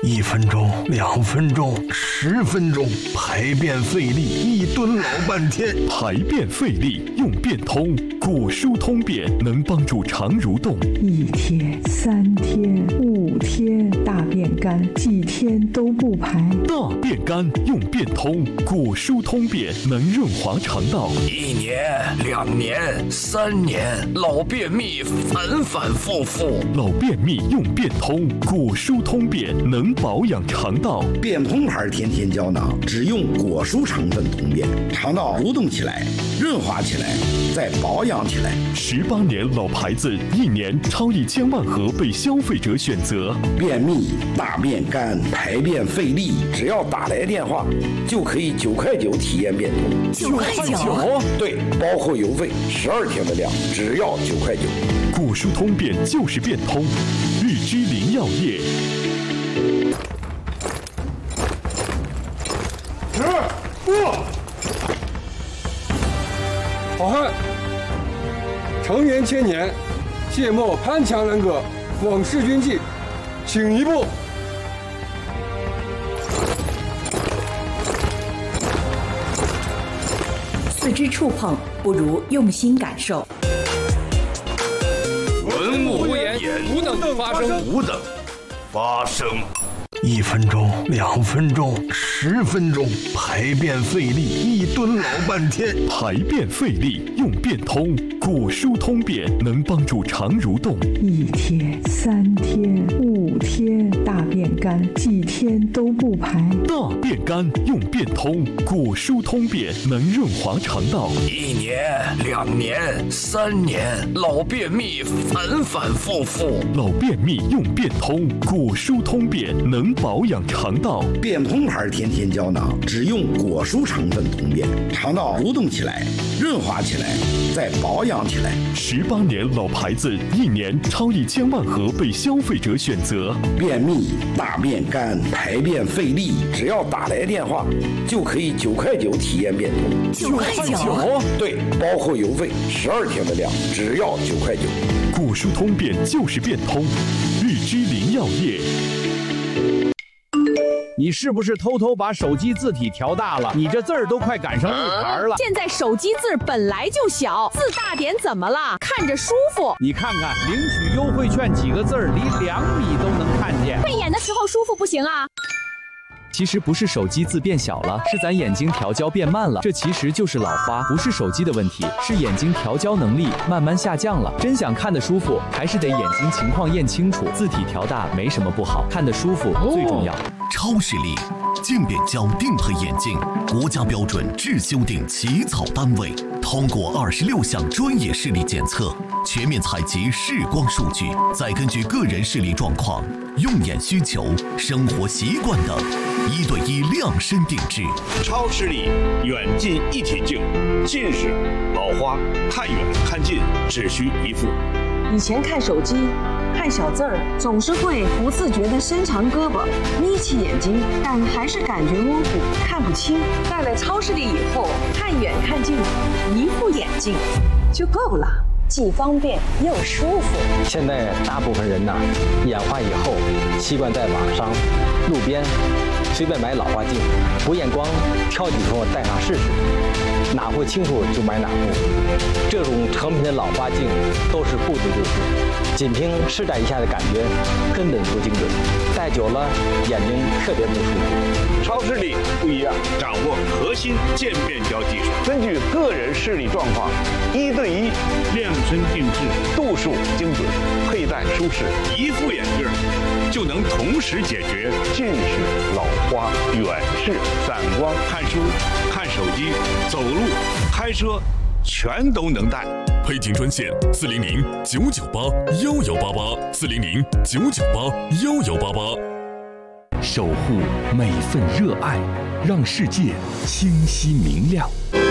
1分钟、2分钟、10分钟，排便费力，一蹲老半天。 排便费力用便通，果蔬通便能帮助肠蠕动。 1天、3天、5天，大便干，几天都不排。 大便干用便通，果蔬通便能润滑肠道。 1年、2年、3年，老便秘反反复复。 老便秘用便通，果蔬通便能保养肠道。 便通牌天天胶囊只用果蔬成分通便，肠道蠕动起来，润滑起来，再保养起来。 18年老牌子，1年超1000万盒被消费者选择。 便秘、大便干、排便费力，只要打来电话，就可以9块9体验便通。 9块9？ 对，包括邮费，12天的量，只要9块9。 果蔬通便就是便通，日之林药业。 好汉，承元千年，谢末潘强人格，往事军纪，请一步。 四肢触碰不如用心感受。 文武不言，无等发生， 无等发生。 1分钟、2分钟、10分钟，排便费力，一蹲老半天。 排便费力用便通，果蔬通便能帮助肠蠕动。 1天、3天、5天，大便干，几天都不排。 大便干用便通，果蔬通便能润滑肠道。 1年、2年、3年，老便秘反反复复。 老便秘用便通，果蔬通便能保养肠道。 便通牌天天胶囊只用果蔬成分通便，肠道蠕动起来，润滑起来，再保养起来。 18年老牌子，1年超1000万盒被消费者选择。 便秘、大便干、排便费力，只要打来电话，就可以9块9体验便通。 9块9？ 对，包括邮费，12天的量，只要9块9。 果蔬通便就是便通，日之林药业。 你是不是偷偷把手机字体调大了？你这字儿都快赶上路牌了。 现在手机字本来就小，字大点怎么了？看着舒服。 你看看领取优惠券几个字儿，离2米都能看见。 背眼的时候舒服不行啊。 其实不是手机字变小了，是咱眼睛调焦变慢了。这其实就是老花，不是手机的问题，是眼睛调焦能力慢慢下降了。真想看得舒服，还是得眼睛情况验清楚。字体调大没什么不好，看得舒服最重要。 超视力渐变焦定配眼镜，国家标准制修订起草单位，通过26项专业视力检测，全面采集视光数据，再根据个人视力状况、用眼需求、生活习惯等，1对1量身定制。 超视力远近一体镜，近视、老花看远看近只需一副。 以前看手机看小字儿，总是会不自觉地伸长胳膊，眯起眼睛，但还是感觉模糊，看不清。戴了超视力以后，看远看近，一副眼镜就够了，既方便又舒服。 现在大部分人眼花以后，习惯在网上、路边随便买老花镜，不验光，挑几副戴上试试，哪副清楚就买哪副。这种成品的老花镜都是不足之处，仅凭试戴一下的感觉根本不精准，戴久了眼睛特别不舒服。 超视力不一样，掌握核心渐变焦技术，根据个人视力状况，1对1量身定制，度数精准，佩戴舒适，一副眼镜就能同时解决近视、老花、远视、散光、看书、看手机、走路、开车，全都能戴。 配镜专线400-998-1188，400-998-1188。 守护每份热爱，让世界清晰明亮。